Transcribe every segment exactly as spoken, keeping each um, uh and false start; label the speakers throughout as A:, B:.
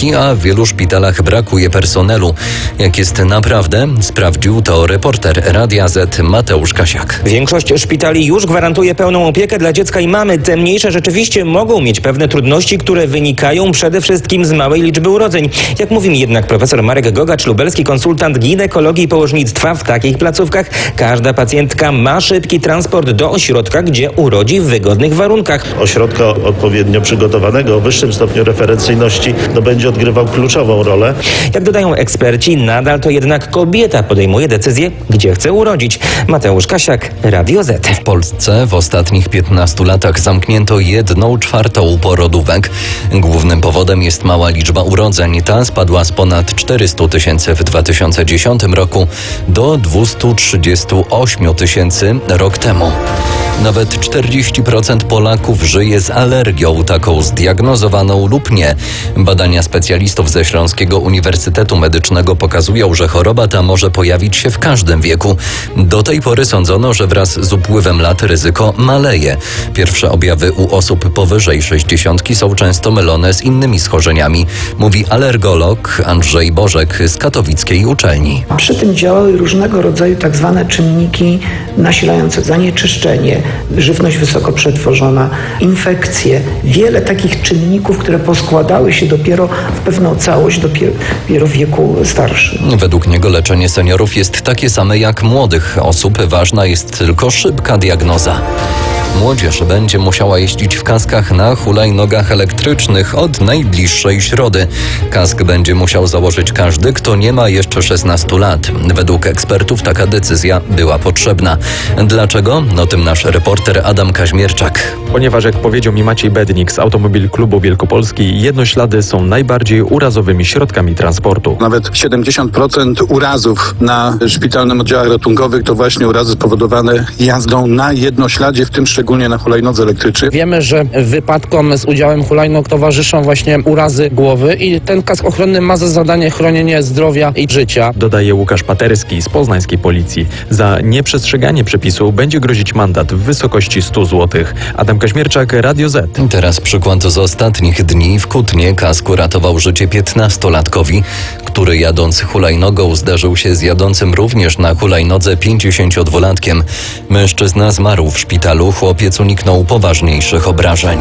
A: leki, a w wielu szpitalach brakuje personelu. Jak jest naprawdę, sprawdził to reporter Radia Z Mateusz Kasiak.
B: Większość szpitali już gwarantuje pełną opiekę dla dziecka i mamy. Te mniejsze rzeczywiście mogą mieć pewne trudności, które wynikają przede wszystkim z małej liczby urodzeń. Jak mówi mi jednak profesor Marek Gogacz, lubelski konsultant ginekologii i położnictwa, w takich placówkach każda pacjentka ma szybki transport do ośrodka, gdzie urodzi w wygodnych warunkach.
C: Ośrodka odpowiednio przygotowanego o wyższym stopniu referencyjności no, będzie odgrywał kluczową rolę.
B: Jak dodają eksperci, nadal to jednak kobieta podejmuje decyzję, gdzie chce urodzić. Mateusz Kasiak, Radio Z.
A: W Polsce w ostatnich piętnastu latach zamknięto jedną czwartą porodówek. Głównym powodem jest mała liczba urodzeń. Ta spadła z ponad czterystu tysięcy w dwa tysiące dziesiątym roku do dwustu trzydziestu ośmiu tysięcy rok temu. Nawet czterdzieści procent Polaków żyje z alergią, taką zdiagnozowaną lub nie. Badania specjalistów ze Śląskiego Uniwersytetu Medycznego pokazują, że choroba ta może pojawić się w każdym wieku. Do tej pory sądzono, że wraz z upływem lat ryzyko maleje. Pierwsze objawy u osób powyżej sześćdziesiątki są często mylone z innymi schorzeniami, mówi alergolog Andrzej Bożek z katowickiej uczelni.
D: Przy tym działały różnego rodzaju tak zwane czynniki nasilające zanieczyszczenie, żywność wysoko przetworzona, infekcje. Wiele takich czynników, które poskładały się dopiero w pewną całość, dopiero w wieku starszym.
A: Według niego leczenie seniorów jest takie same jak młodych osób. Ważna jest tylko szybka diagnoza. Młodzież będzie musiała jeździć w kaskach na hulajnogach elektrycznych od najbliższej środy. Kask będzie musiał założyć każdy, kto nie ma jeszcze szesnastu lat. Według ekspertów taka decyzja była potrzebna. Dlaczego? No tym nasz reporter Adam Kaźmierczak.
E: Ponieważ, jak powiedział mi Maciej Bednik z Automobil Klubu Wielkopolski, jednoślady są najbardziej urazowymi środkami transportu.
F: Nawet siedemdziesiąt procent urazów na szpitalnym oddziałach ratunkowych to właśnie urazy spowodowane jazdą na jednośladzie, w tym szczególnie na hulajnodze elektrycznej.
G: Wiemy, że wypadkom z udziałem hulajnóg towarzyszą właśnie urazy głowy i ten kask ochronny ma za zadanie chronienie zdrowia i życia.
E: Dodaje Łukasz Paterski z poznańskiej policji. Za nieprzestrzeganie przepisu będzie grozić mandat w wysokości stu złotych. Adam Kaźmierczak, Radio Z.
A: Teraz przykład z ostatnich dni. W Kutnie kask uratował życie piętnastolatkowi, który jadąc hulajnogą zderzył się z jadącym również na hulajnodze pięćdziesięciodwulatkiem. Mężczyzna zmarł w szpitalu, chłopiec uniknął poważniejszych obrażeń.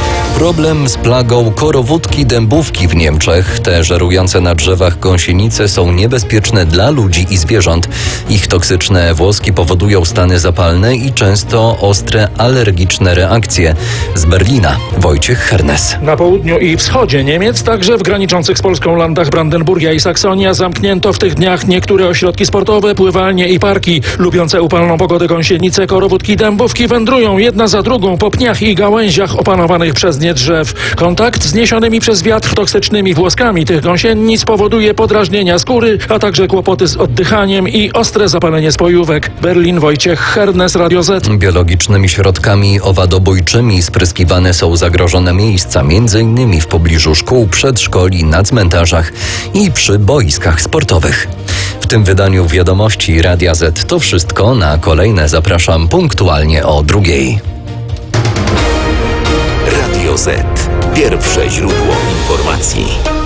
A: Problem z plagą korowódki dębówki w Niemczech. Te żerujące na drzewach gąsienice są niebezpieczne dla ludzi i zwierząt. Ich toksyczne włoski powodują stany zapalne i często ostre alergiczne reakcje. Z Berlina Wojciech Hernes.
H: Na południu i wschodzie Niemiec, także w graniczących z Polską landach Brandenburgia i Saksonia zamknięto w tych dniach niektóre ośrodki sportowe, pływalnie i parki. Lubiące upalną pogodę gąsienice korowódki dębówki wędrują jedna za drugą po pniach i gałęziach opanowanych przez nie drzew. Kontakt z niesionymi przez wiatr toksycznymi włoskami tych gąsienic powoduje podrażnienia skóry, a także kłopoty z oddychaniem i ostre zapalenie spojówek. Berlin, Wojciech Hernes, Radio Z.
A: Biologicznymi środkami owadobójczymi spryskiwane są zagrożone miejsca, między innymi w pobliżu szkół, przedszkoli, na cmentarzach i przy boiskach sportowych. W tym wydaniu Wiadomości Radia Z to wszystko. Na kolejne zapraszam punktualnie o drugiej.
I: Radio Z. Pierwsze źródło informacji.